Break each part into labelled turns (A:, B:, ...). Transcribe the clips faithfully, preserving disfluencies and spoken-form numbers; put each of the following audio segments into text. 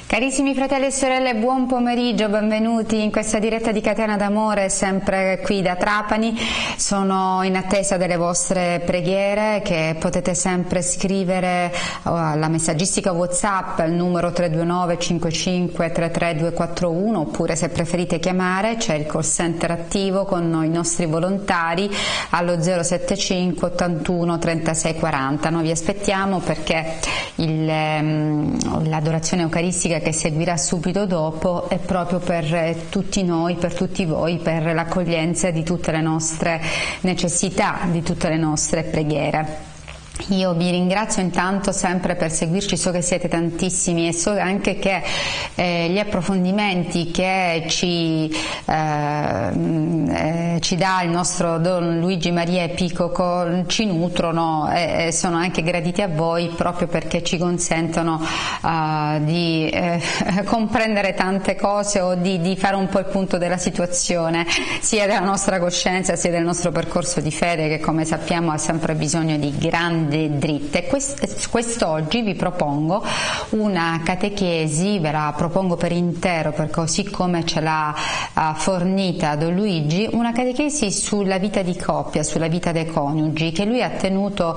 A: Carissimi fratelli e sorelle, buon pomeriggio, benvenuti in questa diretta di Catena d'Amore, sempre qui da Trapani. Sono in attesa delle vostre preghiere che potete sempre scrivere alla messaggistica WhatsApp al numero tre due nove cinque cinque tre tre due quattro uno, oppure se preferite chiamare c'è il call center attivo con i nostri volontari allo zero sette cinque ottantuno trentasei quaranta. Noi vi aspettiamo perché l'adorazione eucaristica che seguirà subito dopo è proprio per tutti noi, per tutti voi, per l'accoglienza di tutte le nostre necessità, di tutte le nostre preghiere. Io vi ringrazio intanto sempre per seguirci, so che siete tantissimi e so anche che eh, gli approfondimenti che ci, eh, eh, ci dà il nostro Don Luigi Maria Epicoco ci nutrono e, e sono anche graditi a voi proprio perché ci consentono uh, di eh, comprendere tante cose o di, di fare un po' il punto della situazione sia della nostra coscienza sia del nostro percorso di fede, che come sappiamo ha sempre bisogno di grandi dritte. Quest'oggi vi propongo una catechesi, ve la propongo per intero, per così come ce l'ha uh, fornita Don Luigi, una catechesi sulla vita di coppia, sulla vita dei coniugi, che lui ha tenuto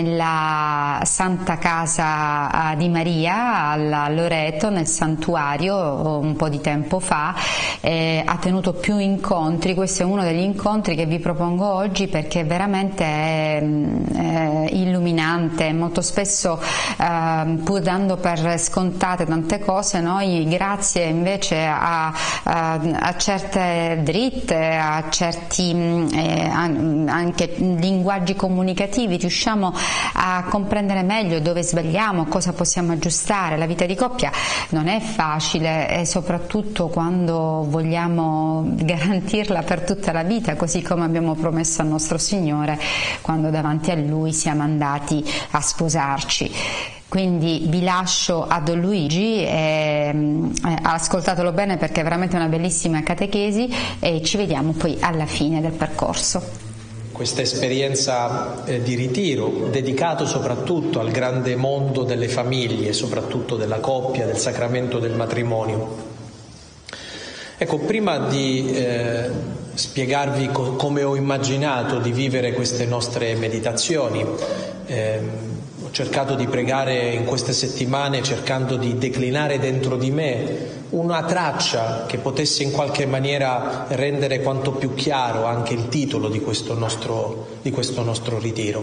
A: nella Santa Casa uh, di Maria a Loreto, nel santuario, un po' di tempo fa. Eh, ha tenuto più incontri. Questo è uno degli incontri che vi propongo oggi perché veramente è eh, illuminante. Molto spesso eh, pur dando per scontate tante cose, noi grazie invece a, a, a certe dritte, a certi eh, anche linguaggi comunicativi riusciamo a comprendere meglio dove sbagliamo, cosa possiamo aggiustare. La vita di coppia non è facile e soprattutto quando vogliamo garantirla per tutta la vita, così come abbiamo promesso al nostro Signore quando davanti a Lui siamo andati a sposarci. Quindi vi lascio a Don Luigi, e, eh, ascoltatelo bene perché è veramente una bellissima catechesi e ci vediamo poi alla fine del percorso.
B: Questa esperienza eh, di ritiro, dedicato soprattutto al grande mondo delle famiglie, soprattutto della coppia, del sacramento del matrimonio. Ecco, prima di eh, spiegarvi co- come ho immaginato di vivere queste nostre meditazioni, eh, ho cercato di pregare in queste settimane cercando di declinare dentro di me una traccia che potesse in qualche maniera rendere quanto più chiaro anche il titolo di questo nostro, di questo nostro ritiro.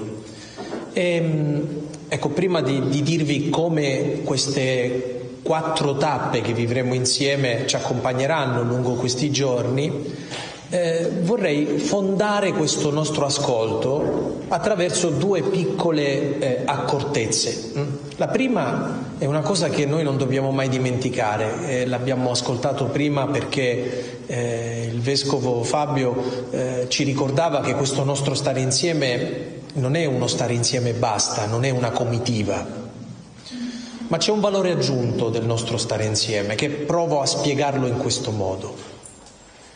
B: E, ecco, prima di, di dirvi come queste quattro tappe che vivremo insieme ci accompagneranno lungo questi giorni, eh, vorrei fondare questo nostro ascolto attraverso due piccole eh, accortezze. La prima è una cosa che noi non dobbiamo mai dimenticare, eh, l'abbiamo ascoltato prima perché eh, il Vescovo Fabio eh, ci ricordava che questo nostro stare insieme non è uno stare insieme e basta, non è una comitiva, ma c'è un valore aggiunto del nostro stare insieme che provo a spiegarlo in questo modo.